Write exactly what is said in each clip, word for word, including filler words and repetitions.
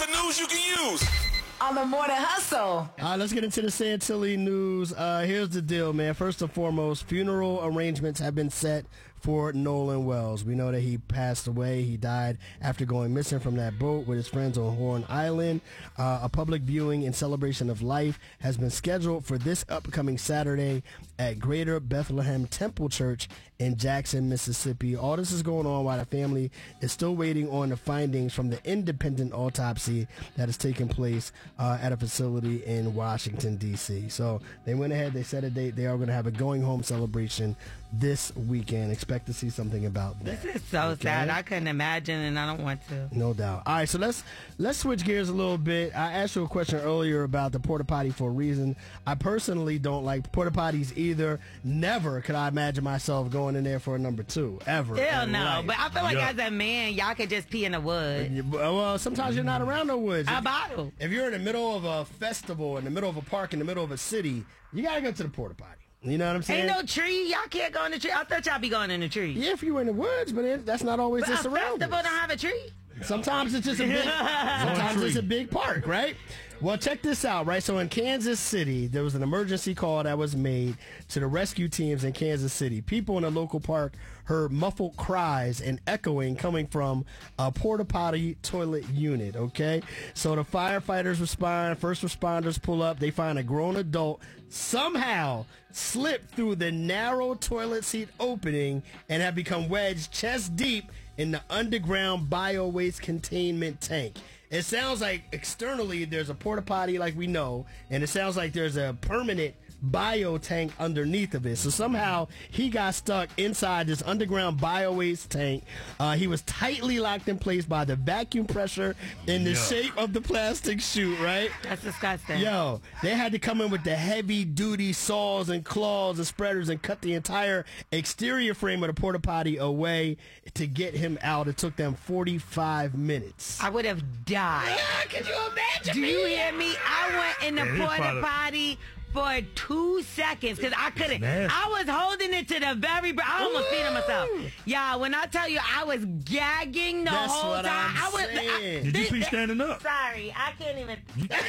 the news you can use. On the Morning Hustle. All right, let's get into the Santilli news. Uh, here's the deal, man. First and foremost, funeral arrangements have been set for Nolan Wells. We know that he passed away. He died after going missing from that boat with his friends on Horn Island. Uh, a public viewing in celebration of life has been scheduled for this upcoming Saturday at Greater Bethlehem Temple Church in Jackson, Mississippi. All this is going on while the family is still waiting on the findings from the independent autopsy that is taking place uh, at a facility in Washington, D C So they went ahead, they set a date. They are going to have a going home celebration this weekend. Expect to see something about that. This is so okay? sad. I couldn't imagine, and I don't want to. No doubt. All right, so let's let's switch gears a little bit. I asked you a question earlier about the porta potty for a reason. I personally don't like porta potties either. Never could I imagine myself going in there for a number two ever. Hell no. Life. But I feel like yeah. as a man, y'all could just pee in the woods. Well, sometimes you're not around the woods. A bottle. If you're in the middle of a festival, in the middle of a park, in the middle of a city, you gotta go to the porta potty. You know what I'm saying? Ain't no tree. Y'all can't go in the tree. I thought y'all be going in the tree. Yeah, if you were in the woods, but it, that's not always but just a around. festival don't have a tree. Sometimes it's just a big. sometimes it's a big park, right? Well, check this out, right? So in Kansas City, there was an emergency call that was made to the rescue teams in Kansas City. People in a local park heard muffled cries and echoing coming from a porta potty toilet unit, okay? So the firefighters respond, first responders pull up, they find a grown adult somehow slipped through the narrow toilet seat opening and have become wedged chest deep in the underground bio-waste containment tank. It sounds like externally there's a porta potty like we know, and it sounds like there's a permanent bio tank underneath of it. So somehow he got stuck inside this underground bio waste tank. Uh, he was tightly locked in place by the vacuum pressure in the Yo. shape of the plastic chute, right? That's disgusting. Yo, they had to come in with the heavy duty saws and claws and spreaders and cut the entire exterior frame of the porta potty away to get him out. It took them forty-five minutes. I would have died. Yeah, could you imagine? Do you hear me? I went in the yeah, porta potty for two seconds because I couldn't. I was holding it to the very. I almost peed on myself. Yeah, when I tell you I was gagging the That's whole what time. I'm I was. saying. I, Did you this, pee standing up? Sorry, I can't even.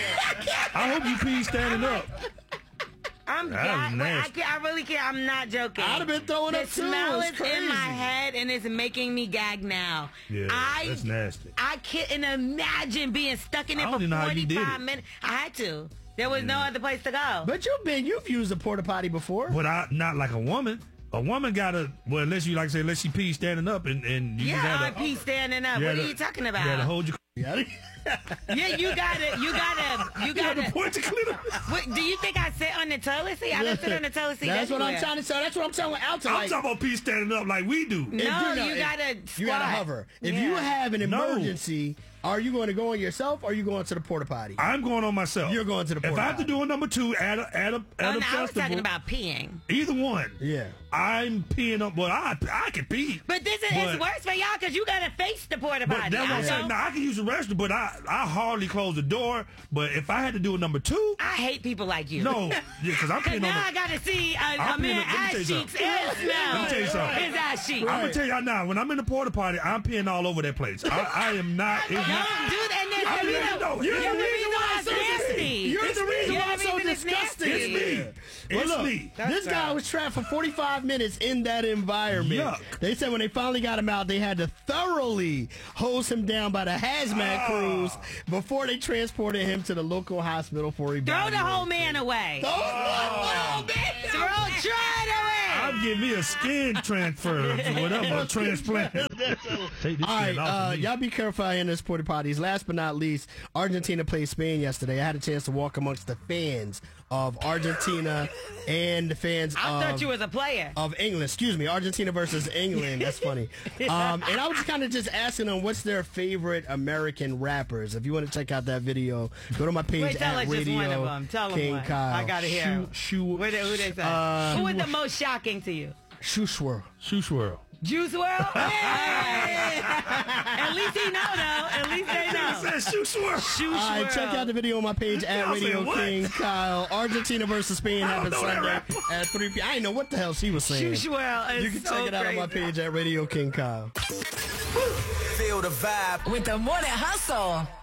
I hope you pee standing up. I'm That was gagging. I, nasty. can't, I really can't. I'm not joking. I'd have been throwing the up too. smell It's is crazy. in my head and it's making me gag now. Yeah, I, that's nasty. I can't imagine being stuck in I it don't for even know how you did forty-five it. minutes. I had to. There was no other place to go. But you've been, you've used a porta potty before. But I not like a woman. A woman gotta, well, unless you like say, unless she pee standing up and, and you yeah, just I gotta, pee standing up. you What gotta- are you talking about? You gotta hold your. yeah, you gotta, you gotta, you You gotta gotta. point your clitoris. What, do you think I sit on the toilet seat? I don't sit on the toilet seat. That's what I'm everywhere. trying to say. That's what I'm telling out to. I'm Like, talking about pee standing up like we do. No, if you if- gotta You squat. gotta hover. If Yeah. you have an No. emergency, are you going to go on yourself or are you going to the porta potty? I'm going on myself. You're going to the If porta I have to potty. do a number two at a at a at Oh, a no, I was festival, talking about peeing. either one. Yeah. I'm peeing up. Well, I I can pee. But this is But- it's worse for y'all because you gotta face the porta But potty. that's what I I'm saying. don't. Now, I can use the restroom, but I I hardly close the door. But if I had to do a number two, I hate people like you. no, yeah, because I'm Because peeing now I on the. gotta see a, a I'm man peeing- let me tell ass you cheeks something. and smell Let me tell you something. his ass cheeks. I'm gonna tell y'all now. When I'm in the porta potty, I'm peeing all over that place. I, I am not. It's Don't not do that. And I that's the mean, reason, no, you're you're the the reason why reason it's why it's so nasty. You're the reason You're why the it's so reason it's disgusting. nasty. it's me. Well, It's look, me. this guy was trapped for forty-five minutes in that environment. Yuck. They said when they finally got him out, they had to thoroughly hose him down by the hazmat Ah. crews before they transported him to the local hospital for Throw evaluation. the whole man away. Throw the whole man Throw, try it away. I'll give me a skin transfer, whatever, a transplant. Take this All shit right, off uh, of me. y'all be careful out in this porta potties. Last but not least, Argentina played Spain yesterday. I had a chance to walk amongst the fans of Argentina and the fans I of, thought you was a player. of England. Excuse me, Argentina versus England. That's funny. Um, and I was kind of just asking them what's their favorite American rappers. If you want to check out that video, go to my page Wait, tell at us just Radio one of them. Tell them King one. Kyle. I gotta hear 'em. Shoe, What they, who they say? Uh, who was the most shocking to you? Shoe Swirl. Shoe swirl. Juice world? Hey! At least he know though. At least they know. Said shoe swirl. Shoe All right, swirl. check out the video on my page at Y'all Radio said what? King Kyle. Argentina versus Spain I happens don't know Sunday that rapper. at three p.m. I didn't know what the hell she was saying. Shoe swirl is You can so check it out crazy. on my page at Radio King Kyle. Feel the vibe. With the Morning Hustle.